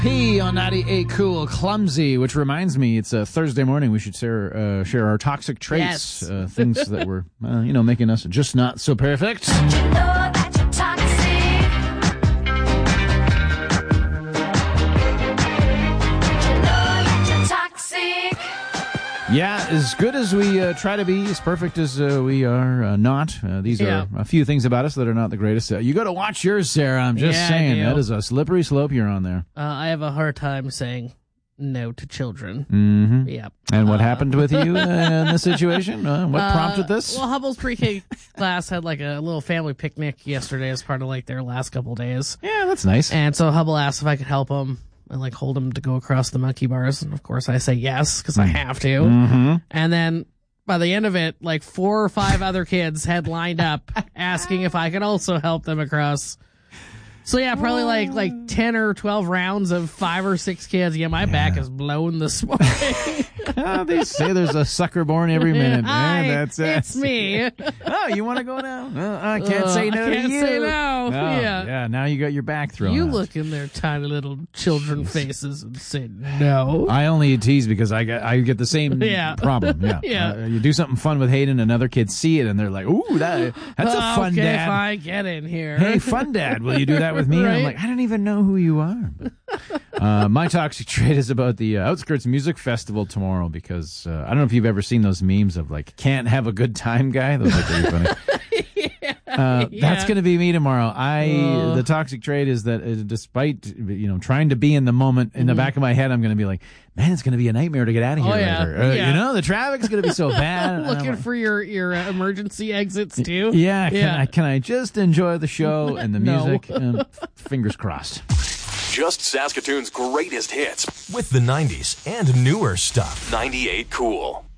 P on 98 Cool, Clumsy, which reminds me, it's a Thursday morning. We should share our toxic traits, Yes. things that were, making us just not so perfect. You know that you're toxic. You know that you're toxic. Yeah, as good as we try to be, as perfect as we are not. These Yeah. are a few things about us that are not the greatest. You got to watch yours, Sarah. I'm just Yeah, I saying. do. That is a slippery slope you're on there. I have a hard time saying no to children. Mm-hmm. Yep. And what happened with you in this situation? What prompted this? Well, Hubble's pre-K class had like a little family picnic yesterday as part of like their last couple days. Yeah, that's nice. And so Hubble asked if I could help him and like hold him to go across the monkey bars. And of course I say yes, because I have to. Mm-hmm. And then by the end of it, like 4 or 5 other kids had lined up asking if I could also help them across. So yeah, probably like 10 or 12 rounds of 5 or 6 kids. Yeah, my back is blown this morning. They say there's a sucker born every minute. Hi, Yeah, that's it. it's me. Oh, you want to go now? I can't say no I can't to you. say no. Oh, Yeah. yeah. Now you got your back thrown. You out. look in their tiny little children faces and say no. I only tease because I get the same Yeah. problem. Yeah. Yeah. You do something fun with Hayden, and other kids see it, and they're like, "Ooh, that's a fun okay, dad." fine, get in here. Hey, fun dad, will you do that with me? And I'm Right. like, I don't even know who you are. My toxic trait is about the Outskirts Music Festival tomorrow because I don't know if you've ever seen those memes of like, can't have a good time guy. Those are pretty funny. That's going to be me tomorrow. The toxic trait is that despite, trying to be in the moment, in the back of my head, I'm going to be like, man, it's going to be a nightmare to get out of here Oh, yeah. later. Yeah. The traffic's going to be so bad. And I'm Looking like, for your emergency exits too. yeah, Yeah. can I just enjoy the show and the No. music? Fingers crossed. Just Saskatoon's greatest hits. With the 90s and newer stuff. 98 Cool.